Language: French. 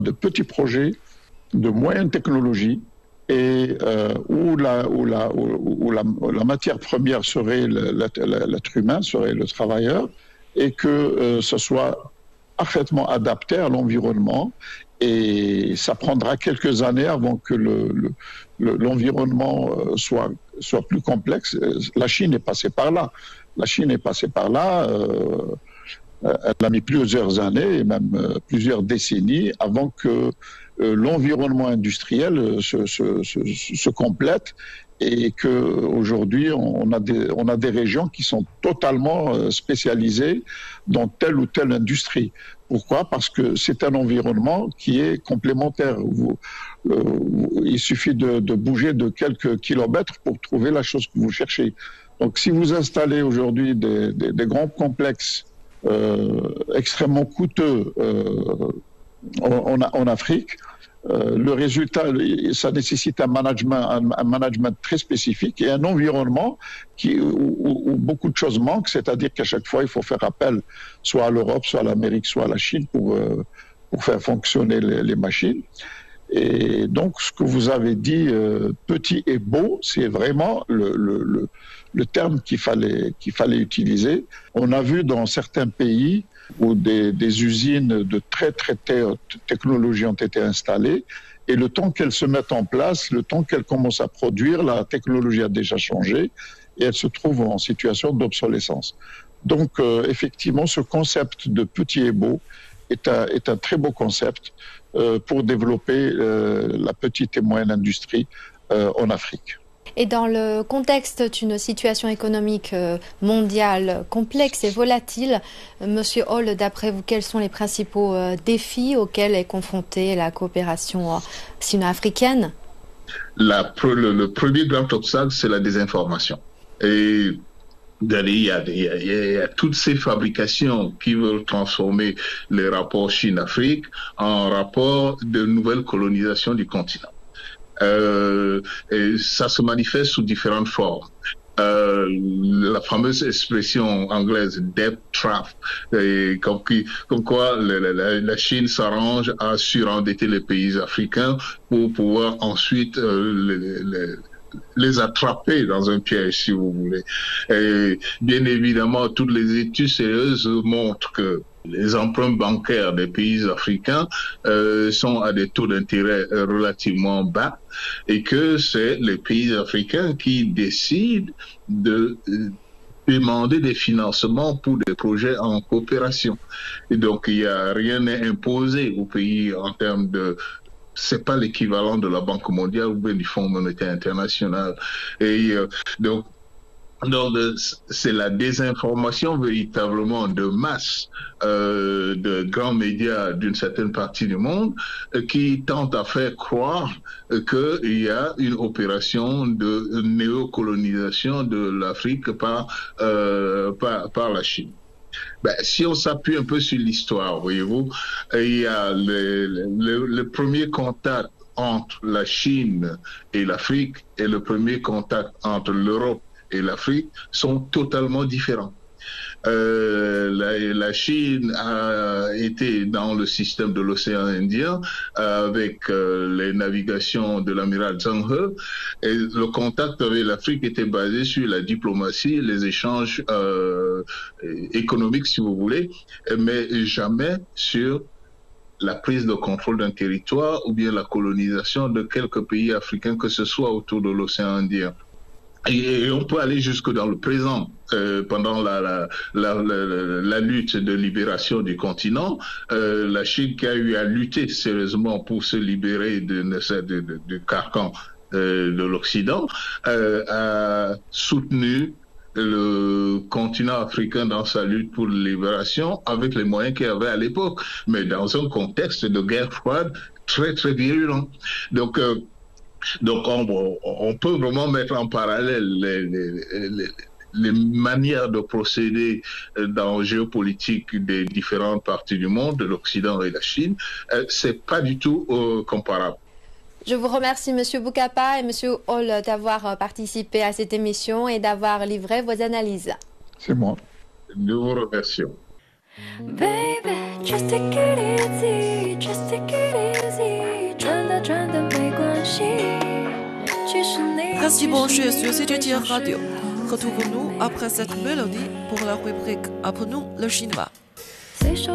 de petits projets de moyenne technologie et où la matière première serait l'être humain, serait le travailleur, et que ce soit parfaitement adapté à l'environnement. Et ça prendra quelques années avant que l'environnement soit plus complexe. La Chine est passée par là. Elle a mis plusieurs années et même plusieurs décennies avant que l'environnement industriel se complète et qu'aujourd'hui on a des régions qui sont totalement spécialisées dans telle ou telle industrie. Pourquoi? Parce que c'est un environnement qui est complémentaire. Il suffit de bouger de quelques kilomètres pour trouver la chose que vous cherchez. Donc si vous installez aujourd'hui des grands complexes extrêmement coûteux en Afrique, le résultat, ça nécessite un management très spécifique et un environnement où beaucoup de choses manquent, c'est-à-dire qu'à chaque fois, il faut faire appel soit à l'Europe, soit à l'Amérique, soit à la Chine pour faire fonctionner les machines. Et donc, ce que vous avez dit, petit et beau, c'est vraiment le terme qu'il fallait utiliser. On a vu dans certains pays où des usines de très haute technologie ont été installées, et le temps qu'elles se mettent en place, le temps qu'elles commencent à produire, la technologie a déjà changé et elle se trouve en situation d'obsolescence. Donc, effectivement, ce concept de petit et beau est un très beau concept pour développer la petite et moyenne industrie en Afrique. Et dans le contexte d'une situation économique mondiale complexe et volatile, Monsieur Hall, d'après vous, quels sont les principaux défis auxquels est confrontée la coopération sino-africaine? Le premier grand obstacle, c'est la désinformation. Et il y a toutes ces fabrications qui veulent transformer les rapports Chine-Afrique en rapports de nouvelle colonisation du continent. Et ça se manifeste sous différentes formes. La fameuse expression anglaise debt trap, comme quoi la Chine s'arrange à surendetter les pays africains pour pouvoir ensuite les attraper dans un piège, si vous voulez. Et bien évidemment, toutes les études sérieuses montrent que les emprunts bancaires des pays africains sont à des taux d'intérêt relativement bas et que c'est les pays africains qui décident de demander des financements pour des projets en coopération. Et donc, rien n'est imposé aux pays en termes de... C'est pas l'équivalent de la Banque mondiale ou bien du Fonds monétaire international. Et donc, c'est la désinformation véritablement de masse de grands médias d'une certaine partie du monde qui tentent à faire croire qu'il y a une opération de néocolonisation de l'Afrique par la Chine. Ben, si on s'appuie un peu sur l'histoire, voyez-vous, il y a le premier contact entre la Chine et l'Afrique et le premier contact entre l'Europe et l'Afrique sont totalement différents. La Chine a été dans le système de l'océan Indien avec les navigations de l'amiral Zheng He, et le contact avec l'Afrique était basé sur la diplomatie, les échanges économiques, si vous voulez, mais jamais sur la prise de contrôle d'un territoire ou bien la colonisation de quelques pays africains, que ce soit autour de l'océan Indien. Et on peut aller jusque dans le présent. Pendant la lutte de libération du continent, la Chine qui a eu à lutter sérieusement pour se libérer du carcan de l'Occident, a soutenu le continent africain dans sa lutte pour la libération avec les moyens qu'il y avait à l'époque, mais dans un contexte de guerre froide très virulent. Donc on peut vraiment mettre en parallèle les manières de procéder dans la géopolitique des différentes parties du monde, de l'Occident et de la Chine. C'est pas du tout comparable. Je vous remercie, Monsieur Boukapa et Monsieur Hall, d'avoir participé à cette émission et d'avoir livré vos analyses. C'est moi. Nous vous remercions. Baby, just take it easy, just take it easy. 转的转的没关系。 Restez branchés sur CGTN Radio. Retrouvons-nous après cette mélodie pour la rubrique Apprenons le chinois.